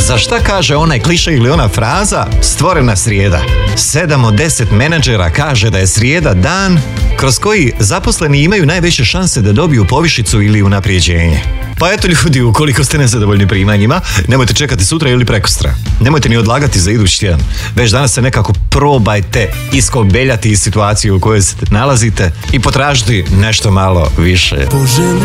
za šta kaže onaj kliše ili ona fraza stvorena srijeda? 7 od 10 menadžera kaže da je srijeda dan kroz koji zaposleni imaju najveće šanse da dobiju povišicu ili unaprijeđenje. Pa eto ljudi, ukoliko ste nezadovoljni primanjima, nemojte čekati sutra ili prekostra. Nemojte ni odlagati za idući tjedan. Već danas se nekako probajte iskobeljati iz situacije u kojoj se nalazite i potražiti nešto malo više.